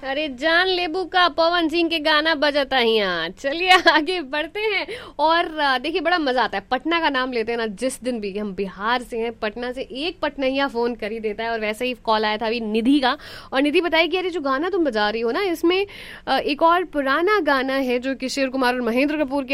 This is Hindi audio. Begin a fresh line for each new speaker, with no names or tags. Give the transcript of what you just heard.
अरे जान लेबू का पवन सिंह के गाना बजता ही यहाँ। चलिए आगे बढ़ते हैं। और देखिए बड़ा मजा आता है, पटना का नाम लेते हैं ना जिस दिन भी, हम बिहार से हैं, पटना से एक पटनैया फोन कर ही देता है। और वैसे ही कॉल आया था अभी निधि का, और निधि बताई कि अरे जो गाना तुम बजा रही हो ना, इसमें एक और पुराना गाना है जो किशोर कुमार और महेंद्र कपूर के